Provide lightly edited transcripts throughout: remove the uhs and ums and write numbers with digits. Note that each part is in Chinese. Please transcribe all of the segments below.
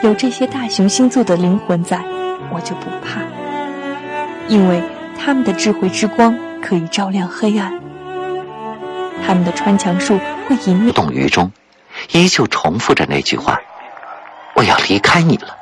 有这些大雄星座的灵魂在，我就不怕，因为他们的智慧之光可以照亮黑暗，他们的穿墙术会引你动于中，依旧重复着那句话：我要离开你了。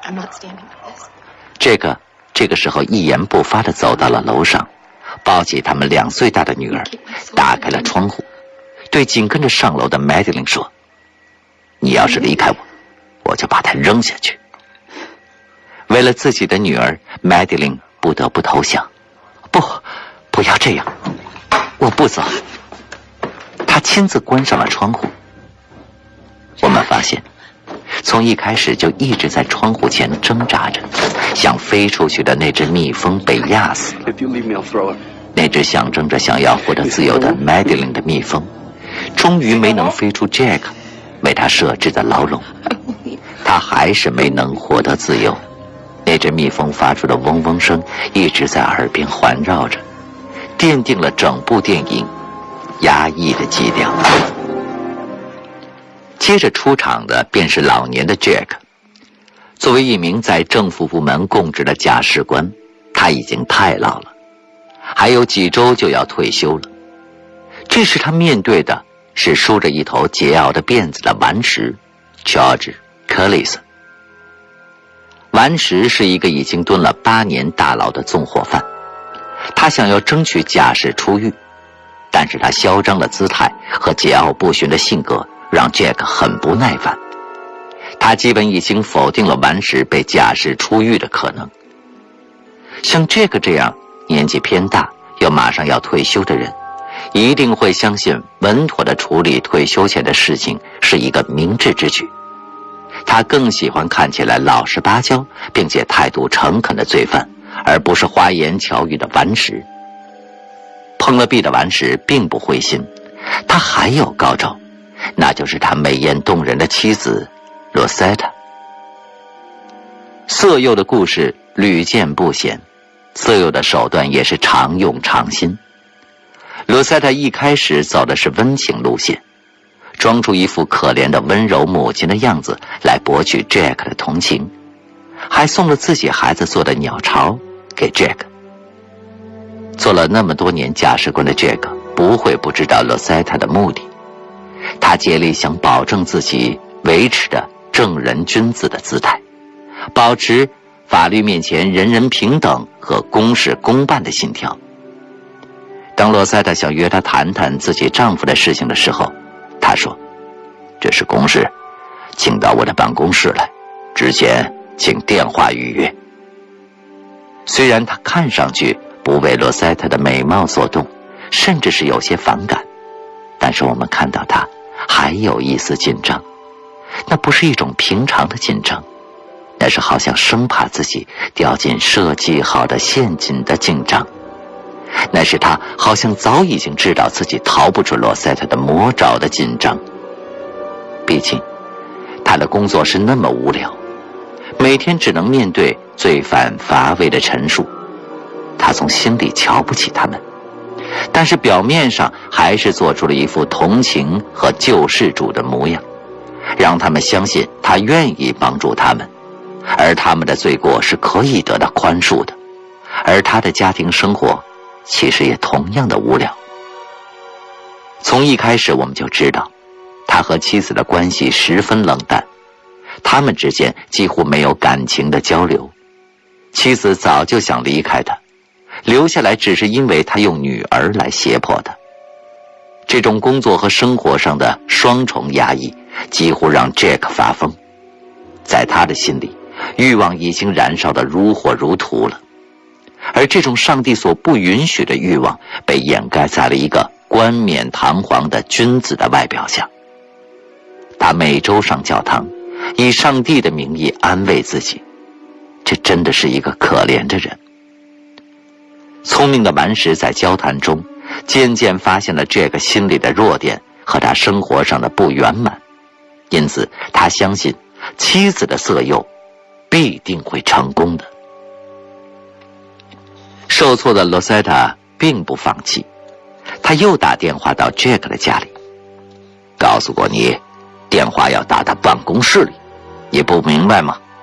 这个时候一言不发地走到了楼上，抱起他们2岁大的女儿，打开了窗户，对紧跟着上楼的 Madeline 说：你要是离开我，我就把她扔下去。为了自己的女儿， Madeline 不得不投降。不要这样，我不走。他亲自关上了窗户。我们发现从一开始就一直在窗户前挣扎着，想飞出去的那只蜜蜂被压死。那只象征着想要获得自由的 Madeline 的蜜蜂终于没能飞出 Jack 为他设置的牢笼，他还是没能获得自由。那只蜜蜂发出的嗡嗡声一直在耳边环绕着，奠定了整部电影压抑的基调。接着出场的便是老年的 Jack。 作为一名在政府部门供职的假释官，他已经太老了，还有几周就要退休了。这时他面对的是梳着一头桀骜的辫子的顽石 George Collison。 顽石是一个已经蹲了8年大牢的纵火犯，他想要争取假释出狱，但是他嚣张的姿态和桀骜不驯的性格让 Jack 很不耐烦。他基本已经否定了顽石被假释出狱的可能。像 Jack 这样年纪偏大又马上要退休的人，一定会相信稳妥地处理退休前的事情是一个明智之举。他更喜欢看起来老实巴交并且态度诚恳的罪犯，而不是花言巧语的顽石。碰了壁的顽石并不灰心，他还有高招，那就是他美艳动人的妻子罗塞塔。色诱的故事屡见不鲜，色诱的手段也是常用常新。罗塞塔一开始走的是温情路线，装出一副可怜的温柔母亲的样子来博取 Jack 的同情，还送了自己孩子做的鸟巢给 Jack。 做了那么多年假释官的 Jack 不会不知道罗塞塔的目的，他竭力想保证自己维持着正人君子的姿态，保持法律面前人人平等和公事公办的信条。当罗塞塔想约他谈谈自己丈夫的事情的时候，他说：这是公事，请到我的办公室来，之前请电话预约。虽然他看上去不为罗塞塔的美貌所动，甚至是有些反感，但是我们看到他还有一丝紧张。那不是一种平常的紧张，那是好像生怕自己掉进设计好的陷阱的紧张。那是他好像早已经知道自己逃不出罗塞塔的魔爪的紧张。毕竟他的工作是那么无聊，每天只能面对罪犯乏味的陈述。他从心里瞧不起他们，但是表面上还是做出了一副同情和救世主的模样，让他们相信他愿意帮助他们，而他们的罪过是可以得到宽恕的。而他的家庭生活其实也同样的无聊。从一开始我们就知道，他和妻子的关系十分冷淡，他们之间几乎没有感情的交流。妻子早就想离开他，留下来只是因为他用女儿来胁迫他。这种工作和生活上的双重压抑几乎让 Jack 发疯。在他的心里，欲望已经燃烧得如火如荼了，而这种上帝所不允许的欲望被掩盖在了一个冠冕堂皇的君子的外表下。他每周上教堂，以上帝的名义安慰自己，这真的是一个可怜的人。聪明的顽石在交谈中渐渐发现了 Jack 心里的弱点和他生活上的不圆满，因此他相信妻子的色诱必定会成功的。受挫的罗塞塔并不放弃，他又打电话到 Jack 的家里，告诉过你电话要打到办公室里，你不明白吗？